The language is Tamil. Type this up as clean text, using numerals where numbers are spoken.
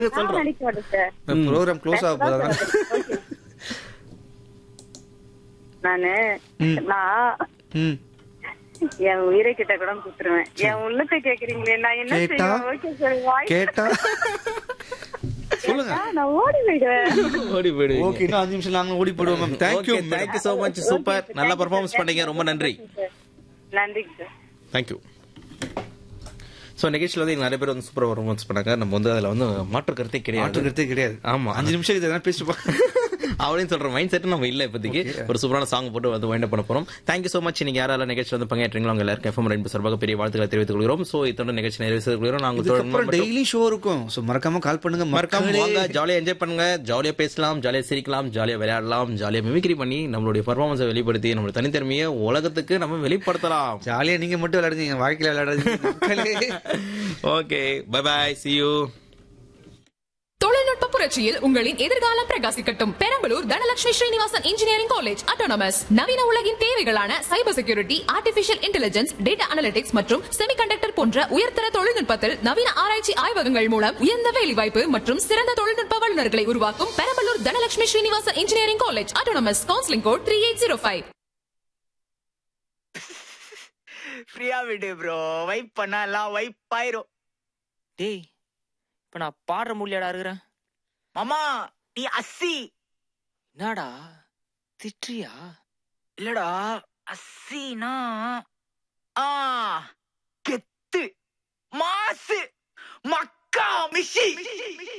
நான் சொல்றோம். நடிக்க மாட்டேன் சார். ப்ரோக்ராம் க்ளோஸ் ஆக போதாங்க. Okay. நானு நான் ம் என் உயிரை கிட்ட கூட குத்துருவேன். என் உள்ளத்தை கேக்குறீங்களே நான் என்ன கேட்டா? செய்வேன்? ஓகே சார் வாய் கேட்டா சொல்லுங்க. நான் ஓடி போயிடுவேன். ஓடி போயிடுவீங்க. ஓகே, இன்னும் 5 நிமிஷம் நாங்க ஓடி போடுவோம் ma'am. Thank you. Okay, thank you so much. Super. நல்லா பெர்ஃபார்மன்ஸ் பண்ணீங்க. ரொம்ப நன்றி. நன்றிங்க சார். தேங்க்யூ. ஸோ நிகழ்ச்சியில் வந்து நிறைய பேர் வந்து சூப்பர் பெர்ஃபார்மன்ஸ் பண்ணாங்க. நம்ம வந்து அதில் வந்து மாற்று கருத்தே கிடையாது. மாற்றுக்கிறதே கிடையாது. ஆமா. 5 நிமிஷம் இதெல்லாம் பேசிப்பா. அப்படின்னு சொல்ற மைண்ட் செட் நம்ம இல்ல இப்போதைக்கு. ஒரு சூப்பரான சாங் போட்டு வந்து வைண்ட் அப் பண்ண போறோம். Thank you so much. நீங்க யாரால நிகழ்ச்சி வந்து பங்கேற்றீங்களோ அவங்க எல்லாருக்கும் FM ரெயின்போ சார்பாக பெரிய வாழ்த்துக்களை தெரிவித்துக் கொள்கிறோம். சோ இதோட நிகழ்ச்சி நிறைவு செய்து கொள்கிறோம். நாங்க இதுக்கப்புறம் டெய்லி ஷோ இருக்கும். சோ மறக்காம கால் பண்ணுங்க. மறக்காம வாங்க, ஜாலியா என்ஜாய் பண்ணுங்க, ஜாலியா பேசலாம், ஜாலியா சிரிக்கலாம், ஜாலியா விளையாடலாம், ஜாலியா மிமிக்ரி பண்ணி நம்மளுடைய பெர்ஃபார்மன்ஸை வெளிப்படுத்தி நம்மளுடைய தனித்திறமையை உலகத்துக்கு நம்ம வெளிப்படுத்தலாம். ஜாலியா நீங்க மட்டும் விளையாடுங்க, என் வாழ்க்கையில விளையாடாதீங்க. Okay, by by, see you. தொழில்நுட்ப புரட்சியில் உங்களின் எதிர்காலம் பிரகாசிக்கட்டும். Perambalur Dhanalakshmi Srinivasan engineering college autonomous நவீன உலகின் தேவைகளான cyber security, artificial intelligence, data analytics மற்றும் செமிகண்டக்டர் போன்ற உயர்தர தொழில்நுட்பத்தில் நவீன ஆராய்ச்சி ஆய்வகங்கள் மூலம் உயர்ந்த வேலைவாய்ப்பு மற்றும் சிறந்த தொழில்நுட்ப வல்லுநர்களை உருவாக்கும் Perambalur Dhanalakshmi Srinivasan engineering college autonomous. Counselling code 3805. ஃப்ரீயா விடு ப்ரோ, வைப் பண்ணலாம், வைப் ஆயிரும். டேய், இப்ப நான் பாடுற மூலியாடா இருக்கிறேன். மாமா நீ அஸ்ஸி. என்னடா திட்றியா? இல்லடா, அஸ்ஸினா கெத்து, மாசு, மக்கா, மிஷி.